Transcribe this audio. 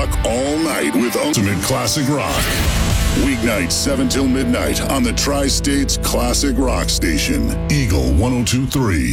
rock all night with Ultimate Classic Rock. Weeknights 7 till midnight on the Tri-States Classic Rock Station, Eagle 102.3.